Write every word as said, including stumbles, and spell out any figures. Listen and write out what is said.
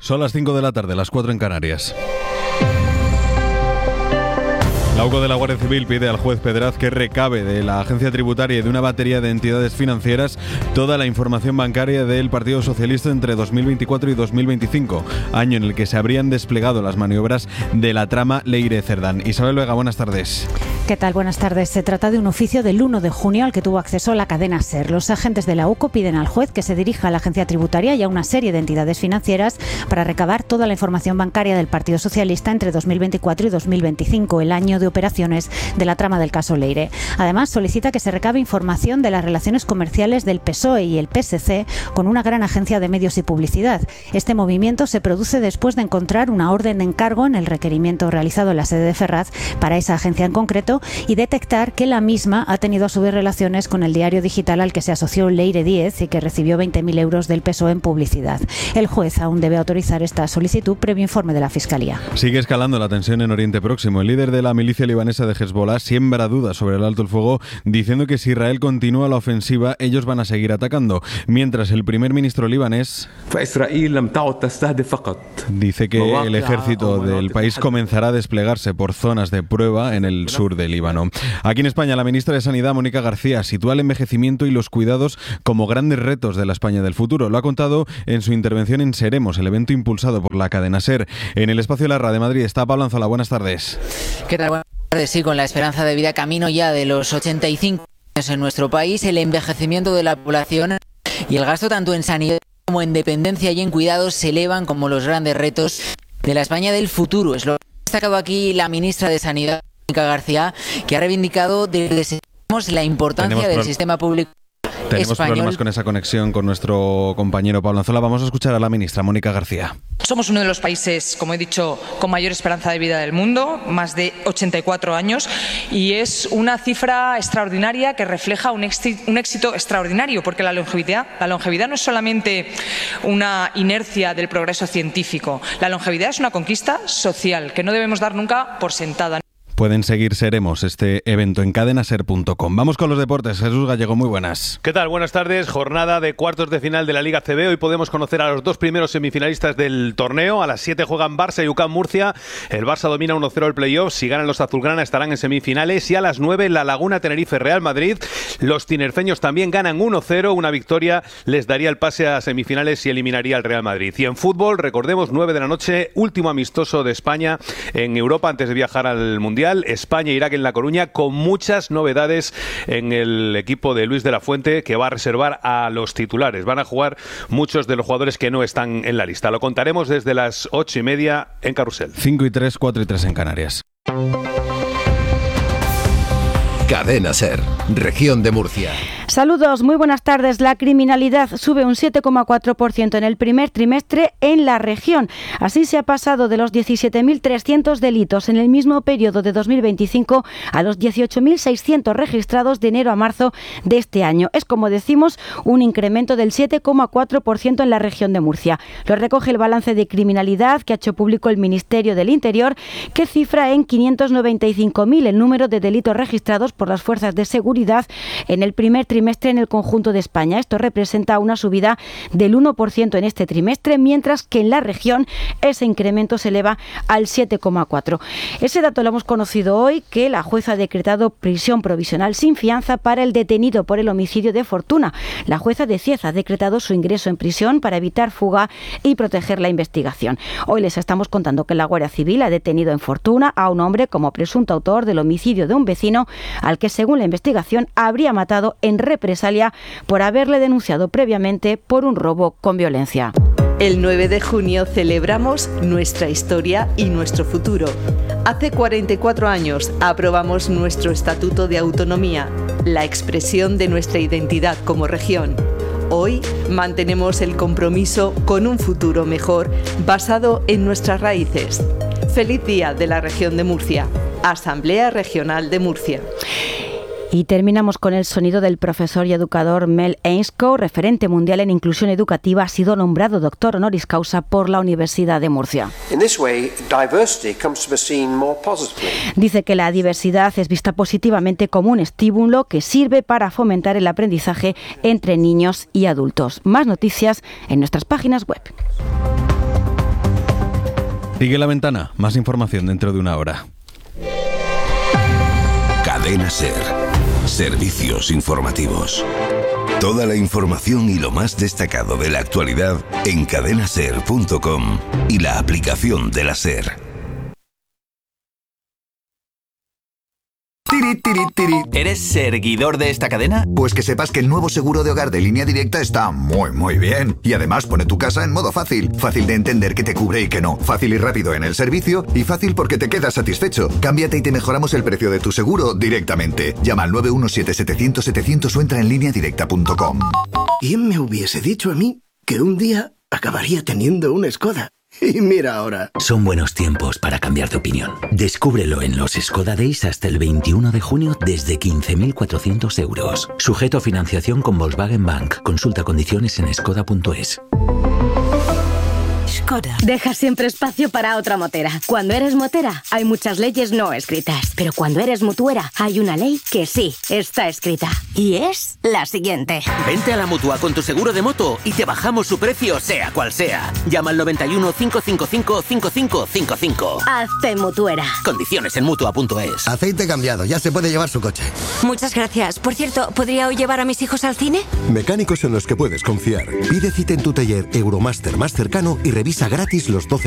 Son las cinco de la tarde, las cuatro en Canarias. La UCO de la Guardia Civil pide al juez Pedraz que recabe de la agencia tributaria y de una batería de entidades financieras toda la información bancaria del Partido Socialista entre dos mil veinticuatro y dos mil veinticinco, año en el que se habrían desplegado las maniobras de la trama Leire-Cerdán. Isabel Vega, buenas tardes. ¿Qué tal? Buenas tardes. Se trata de un oficio del uno de junio al que tuvo acceso la cadena SER. Los agentes de la UCO piden al juez que se dirija a la agencia tributaria y a una serie de entidades financieras para recabar toda la información bancaria del Partido Socialista entre dos mil veinticuatro y dos mil veinticinco, el año de operaciones de la trama del caso Leire. Además, solicita que se recabe información de las relaciones comerciales del P S O E y el P S C con una gran agencia de medios y publicidad. Este movimiento se produce después de encontrar una orden de encargo en el requerimiento realizado en la sede de Ferraz para esa agencia en concreto y detectar que la misma ha tenido a su vez relaciones con el diario digital al que se asoció Leire diez y que recibió veinte mil euros del P S O E en publicidad. El juez aún debe autorizar esta solicitud previo informe de la Fiscalía. Sigue escalando la tensión en Oriente Próximo. El líder de la milicia libanesa de Hezbollah siembra dudas sobre el alto el fuego, diciendo que si Israel continúa la ofensiva, ellos van a seguir atacando. Mientras el primer ministro libanés dice que el ejército del país comenzará a desplegarse por zonas de prueba en el sur de Líbano. Aquí en España, la ministra de Sanidad, Mónica García, sitúa el envejecimiento y los cuidados como grandes retos de la España del futuro. Lo ha contado en su intervención en Seremos, el evento impulsado por la cadena SER. En el espacio de la Radio de Madrid está Pablo Anzola. Buenas tardes. ¿Qué tal? Buenas tardes. Sí, con la esperanza de vida camino ya de los ochenta y cinco años en nuestro país, el envejecimiento de la población y el gasto tanto en sanidad como en dependencia y en cuidados se elevan como los grandes retos de la España del futuro. Es lo que ha destacado aquí la ministra de Sanidad, Mónica García, que ha reivindicado desde la importancia Tenemos del pro- sistema público Tenemos español. problemas con esa conexión con nuestro compañero Pablo Anzola. Vamos a escuchar a la ministra Mónica García. Somos uno de los países, como he dicho, con mayor esperanza de vida del mundo, más de ochenta y cuatro años, y es una cifra extraordinaria que refleja un éxito, un éxito extraordinario, porque la longevidad, la longevidad no es solamente una inercia del progreso científico, la longevidad es una conquista social que no debemos dar nunca por sentada. Pueden seguir Seremos, este evento en cadenaser punto com. Vamos con los deportes. Jesús Gallego, muy buenas. ¿Qué tal? Buenas tardes. Jornada de cuartos de final de la Liga C B. Hoy podemos conocer a los dos primeros semifinalistas del torneo. A las siete juegan Barça y U C A M Murcia. El Barça domina uno cero el playoff. Si ganan los azulgrana estarán en semifinales. Y a las nueve La Laguna, Tenerife, Real Madrid. Los tinerfeños también ganan uno cero. Una victoria les daría el pase a semifinales y eliminaría al Real Madrid. Y en fútbol, recordemos, nueve de la noche, último amistoso de España en Europa antes de viajar al Mundial. España-Irak en La Coruña, con muchas novedades en el equipo de Luis de la Fuente, que va a reservar a los titulares. Van a jugar muchos de los jugadores que no están en la lista. Lo contaremos desde las ocho y media en Carrusel. cinco y tres, cuatro y tres en Canarias. Cadena SER, Región de Murcia. Saludos, muy buenas tardes. La criminalidad sube un siete coma cuatro por ciento en el primer trimestre en la región. Así se ha pasado de los diecisiete mil trescientos delitos en el mismo periodo de dos mil veinticinco a los dieciocho mil seiscientos registrados de enero a marzo de este año. Es, como decimos, un incremento del siete coma cuatro por ciento en la región de Murcia. Lo recoge el balance de criminalidad que ha hecho público el Ministerio del Interior, que cifra en quinientos noventa y cinco mil el número de delitos registrados por las fuerzas de seguridad en el primer trimestre en el conjunto de España. Esto representa una subida del uno por ciento en este trimestre, mientras que en la región ese incremento se eleva al siete coma cuatro por ciento. Ese dato lo hemos conocido hoy, que la jueza ha decretado prisión provisional sin fianza para el detenido por el homicidio de Fortuna. La jueza de Cieza ha decretado su ingreso en prisión para evitar fuga y proteger la investigación. Hoy les estamos contando que la Guardia Civil ha detenido en Fortuna a un hombre como presunto autor del homicidio de un vecino al que, según la investigación, habría matado en represalia por haberle denunciado previamente por un robo con violencia. El nueve de junio celebramos nuestra historia y nuestro futuro. Hace cuarenta y cuatro años aprobamos nuestro Estatuto de Autonomía, la expresión de nuestra identidad como región. Hoy mantenemos el compromiso con un futuro mejor basado en nuestras raíces. Feliz Día de la Región de Murcia. Asamblea Regional de Murcia. Y terminamos con el sonido del profesor y educador Mel Ainscough, referente mundial en inclusión educativa. Ha sido nombrado doctor honoris causa por la Universidad de Murcia. Dice que la diversidad es vista positivamente como un estímulo que sirve para fomentar el aprendizaje entre niños y adultos. Más noticias en nuestras páginas web. Sigue La Ventana, más información dentro de una hora. Cadena SER. Servicios informativos. Toda la información y lo más destacado de la actualidad en cadena ser punto com y la aplicación de la SER. Tiri, tiri, tiri. ¿Eres seguidor de esta cadena? Pues que sepas que el nuevo seguro de hogar de Línea Directa está muy, muy bien. Y además pone tu casa en modo fácil. Fácil de entender qué te cubre y qué no. Fácil y rápido en el servicio. Y fácil porque te quedas satisfecho. Cámbiate y te mejoramos el precio de tu seguro directamente. Llama al nueve uno siete, setecientos, setecientos o entra en línea directa punto com. ¿Quién me hubiese dicho a mí que un día acabaría teniendo una Skoda? Y mira ahora. Son buenos tiempos para cambiar de opinión. Descúbrelo en los Skoda Days hasta el veintiuno de junio desde quince mil cuatrocientos euros. Sujeto a financiación con Volkswagen Bank. Consulta condiciones en skoda punto es. Skoda. Deja siempre espacio para otra motera. Cuando eres motera, hay muchas leyes no escritas. Pero cuando eres mutuera, hay una ley que sí está escrita. Y es la siguiente. Vente a la Mutua con tu seguro de moto y te bajamos su precio, sea cual sea. Llama al noventa y uno, cinco cinco cinco, cinco cinco cinco cinco. Hazte mutuera. Condiciones en mutua punto es. Aceite cambiado, ya se puede llevar su coche. Muchas gracias. Por cierto, ¿podría hoy llevar a mis hijos al cine? Mecánicos en los que puedes confiar. Pide cita en tu taller Euromaster más cercano y revisa gratis los doce